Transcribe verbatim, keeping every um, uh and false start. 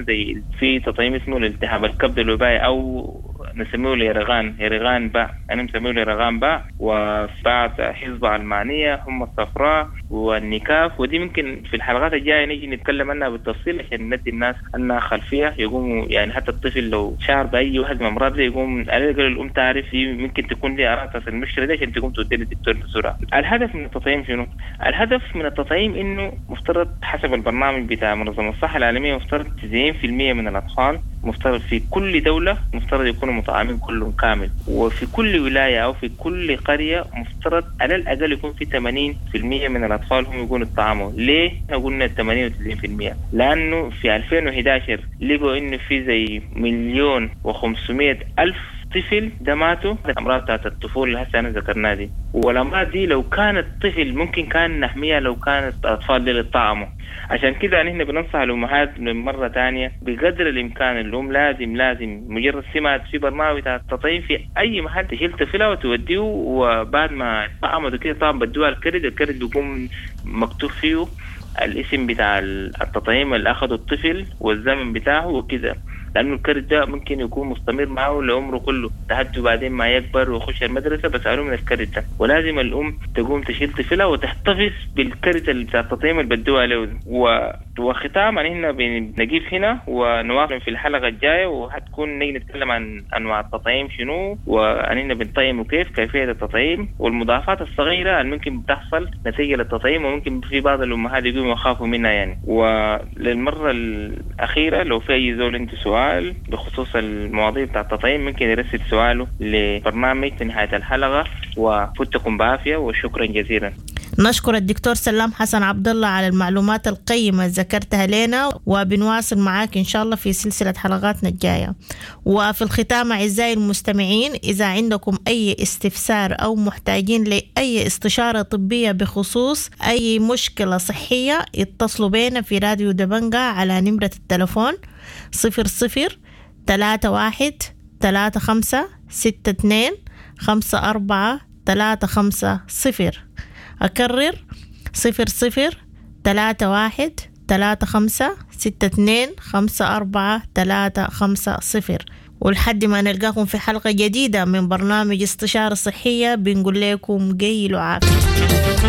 مثلا زي في تطعيم اسمه الالتهاب الكبد الوبائي أو نسميه ليرغان يرغان باء، أنا مسميه ليرغان باء، وبعض حزبة علمانية هم الصفراء والنكاف. ودي ممكن في الحلقات الجاية نيجي نتكلم عنها بالتفصيل عشان ندي الناس أنها خلفية يقوموا، يعني حتى الطفل لو شعر بأي واحد من أمراض دي يقوم على الأقل الأم تعرف ممكن تكون لي أعراض المشكلة دي عشان تقوم تودي للدكتور بسرعة. الهدف من التطعيم شنو؟ الهدف من التطعيم إنه مفترض حسب البرنامج بتاع منظمة الصحة العالمية مفترض تسعين بالمئة من الأطفال مفترض في كل دولة مفترض يكونوا مطعمين كلهم كامل، وفي كل ولاية أو في كل قرية مفترض على الأقل يكون في ثمانين بالمئة من الأطفال هم يكونوا يطعموا. ليه قلنا ثمانين وتسعين بالمئة؟ لأنه في ألفين وإحدى عشر لقوا إنه في زي مليون وخمسمائة ألف طفل ده ماتوا الأمراض بتاعت الطفولة اللي هسه أنا ذكرناها دي. والأمراض دي لو كانت طفل ممكن كان نحميها لو كانت أطفال دي للطعمه. عشان كده نحن بننصح الأمهات مرة تانية بقدر الإمكان الأم لازم لازم مجرد سمعت في برنامج بتاع التطعيم في أي محل تشيل طفلها وتوديه، وبعد ما طعمه كده طبعا بدوها الكرد، الكرد بيكون مكتوب فيه الاسم بتاع التطعيم اللي أخذه الطفل والزمن بتاعه وكده، لأنه الكرد ده ممكن يكون مستمر معه لعمره كله لحد بعدين ما يكبر ويخش المدرسة بس عليه من الكرد ده. ولازم الأم تقوم تشيل طفلها وتحتفظ بالكرد اللي بتاع التطعيم اللي بدوها له. وختاما هنا بنجيب هنا ونواصل في الحلقة الجاية، وهتكون نيجي نتكلم عن أنواع التطعيم شنو وأننا بنطعم وكيف كيفية التطعيم والمضاعفات الصغيرة اللي ممكن بتحصل نتيجة للتطعيم، وممكن في بعض الأمهات يقوموا يخافوا منها يعني. وللمرة الأخيرة لو في أي زول عنده سؤال بخصوص المواضيع بتاع التطعيم ممكن يرسل سؤاله لبرنامج في نهاية الحلقة، وفتكم بعافية وشكرا جزيلا. نشكر الدكتور سلام حسن عبد الله على المعلومات القيمة ذكرتها لنا، وبنواصل معاك إن شاء الله في سلسلة حلقاتنا الجاية. وفي الختام أعزائي المستمعين، إذا عندكم أي استفسار أو محتاجين لأي استشارة طبية بخصوص أي مشكلة صحية اتصلوا بينا في راديو دبنجة على نمرة التلفون صفر صفر ثلاثة واحد ثلاثة خمسة ستة اثنين خمسة أربعة ثلاثة خمسة صفر. أكرر صفر صفر ثلاثة واحد ثلاثة خمسة ستة اثنين خمسة أربعة ثلاثة خمسة صفر. ولحد ما نلقاكم في حلقة جديدة من برنامج استشارة صحية بنقول لكم جيلوا عافية.